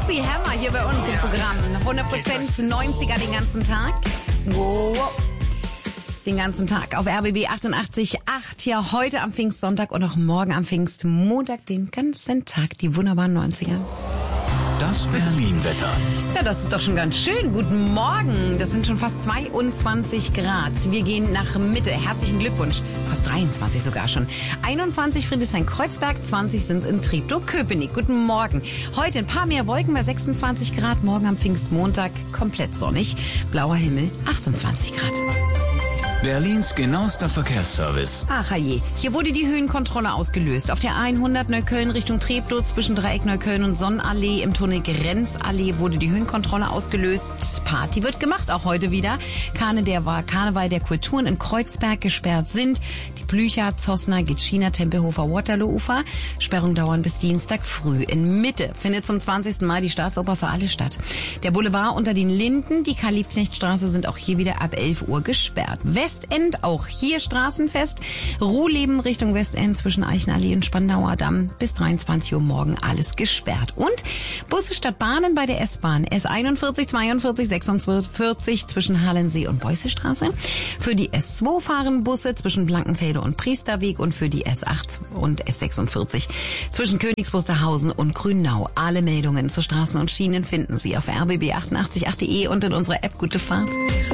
MC Hammer hier bei uns im Programm. 100% 90er den ganzen Tag. Wow. Den ganzen Tag auf RBB 88.8 hier heute am Pfingstsonntag und auch morgen am Pfingstmontag den ganzen Tag. Die wunderbaren 90er. Das Berlin-Wetter. Ja, das ist doch schon ganz schön. Guten Morgen. Das sind schon fast 22 Grad. Wir gehen nach Mitte. Herzlichen Glückwunsch. Fast 23 sogar schon. 21 Friedrichshain-Kreuzberg, 20 sind es in Treptow-Köpenick. Guten Morgen. Heute ein paar mehr Wolken bei 26 Grad. Morgen am Pfingstmontag komplett sonnig. Blauer Himmel, 28 Grad. Berlins genauester Verkehrsservice. Ach je, hier wurde die Höhenkontrolle ausgelöst. Auf der 100 Neukölln Richtung Treptow zwischen Dreieck Neukölln und Sonnenallee im Tunnel Grenzallee wurde die Höhenkontrolle ausgelöst. Party wird gemacht, auch heute wieder. Karneval der Kulturen in Kreuzberg gesperrt sind. Die Blücher, Zossner, Gitschiner, Tempelhofer, Waterloo-Ufer. Sperrung dauern bis Dienstag früh. In Mitte findet zum 20. Mal die Staatsoper für alle statt. Der Boulevard unter den Linden, die Karl-Liebknecht-Straße sind auch hier wieder ab 11 Uhr gesperrt. Westend, auch hier Straßenfest. Ruhleben Richtung Westend zwischen Eichenallee und Spandauer Damm bis 23 Uhr morgen alles gesperrt. Und Busse statt Bahnen bei der S-Bahn. S41, 42, 46 zwischen Halensee und Beußestraße. Für die S2 fahren Busse zwischen Blankenfelde und Priesterweg und für die S8 und S46 zwischen Königs Wusterhausen und Grünau. Alle Meldungen zu Straßen und Schienen finden Sie auf rbb888.de und in unserer App Gute Fahrt.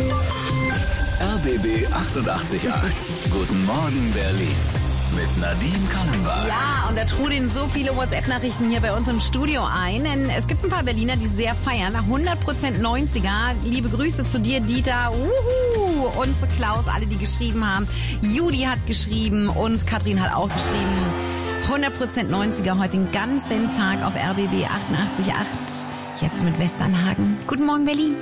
RBB 88.8. Guten Morgen Berlin. Mit Nadine Kallenbach. Ja, und da trudeln so viele WhatsApp-Nachrichten hier bei uns im Studio ein. Denn es gibt ein paar Berliner, die sehr feiern. 100% 90er. Liebe Grüße zu dir, Dieter. Uhu. Und zu Klaus, alle, die geschrieben haben. Judy hat geschrieben und Katrin hat auch geschrieben. 100% 90er heute den ganzen Tag auf RBB 88.8. Jetzt mit Westernhagen. Guten Morgen, Berlin.